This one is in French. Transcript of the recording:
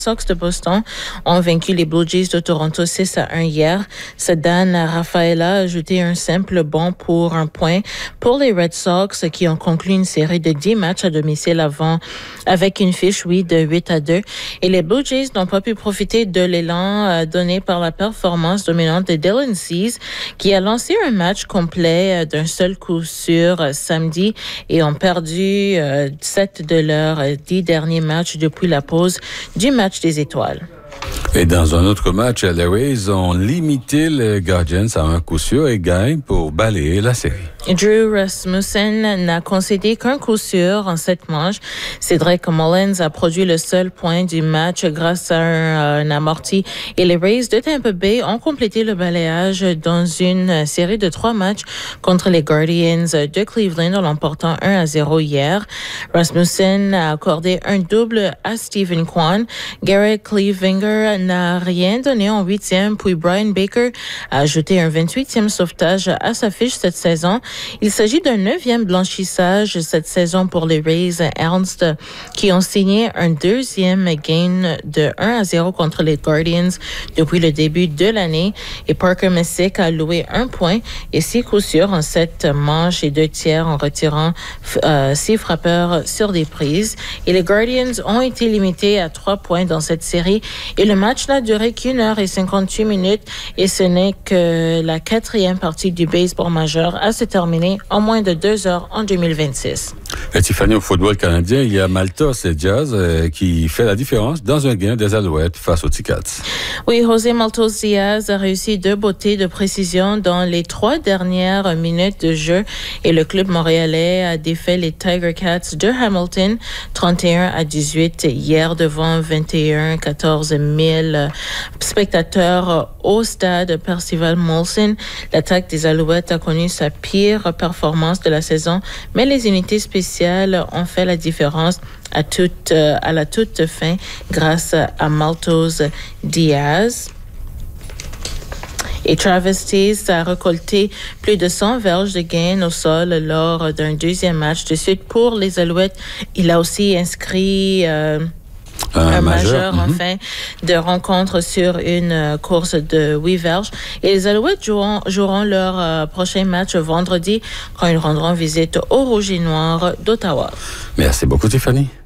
Sox de Boston ont vaincu les Blue Jays de Toronto 6-1 hier. Sedan Rafaela a ajouté un simple bon pour un point pour les Red Sox qui ont conclu une série de 10 matchs à domicile avant avec une fiche de 8-2. Et les Blue Jays n'ont pas pu profiter de l'élan donné par la performance dominante de Dylan Cease qui a lancé un match complet d'un seul coup sûr samedi et ont perdu 7 de leurs 10 derniers matchs depuis la pause du match des étoiles. Et dans un autre match, les Rays ont limité les Guardians à un coup sûr et gagnent pour balayer la série. Drew Rasmussen n'a concédé qu'un coup sûr en 7 manches. Cedric Mullins a produit le seul point du match grâce à un amorti. Et les Rays de Tampa Bay ont complété le balayage dans une série de 3 matchs contre les Guardians de Cleveland en l'emportant 1-0 hier. Rasmussen a accordé un double à Stephen Kwan. Garrett Cleavinger n'a rien donné en 8e, puis Brian Baker a ajouté un 28e sauvetage à sa fiche cette saison. Il s'agit d'un 9e blanchissage cette saison pour les Rays Ernst qui ont signé un 2e gain de 1-0 contre les Guardians depuis le début de l'année. Et Parker Messick a loué 1 point et 6 coups sûrs en 7 manches et 2 tiers en retirant 6 frappeurs sur des prises. Et les Guardians ont été limités à 3 points dans cette série. Et le match n'a duré qu'1h58 minutes et ce n'est que la 4e partie du baseball majeur à se terminer en moins de 2 heures en 2026. Et Tiffany, au football canadien, il y a Maltos et Jazz qui fait la différence dans un gain des Alouettes face aux Ticats. Oui, José Maltos Diaz a réussi 2 bottées de précision dans les 3 dernières minutes de jeu et le club montréalais a défait les Tiger Cats de Hamilton 31-18 hier devant 14 000 spectateurs au stade Percival Molson. L'attaque des Alouettes a connu sa pire performance de la saison, mais les unités spéciales ont fait la différence à la toute fin grâce à Maltos Diaz. Et Travis Taze a récolté plus de 100 verges de gain au sol lors d'un 2e match de suite pour les Alouettes. Il a aussi inscrit un majeur en fin de rencontre sur une course de 8 verges. Et les Alouettes joueront leur prochain match vendredi quand ils rendront visite au Rouge et Noir d'Ottawa. Merci beaucoup, Tiffany.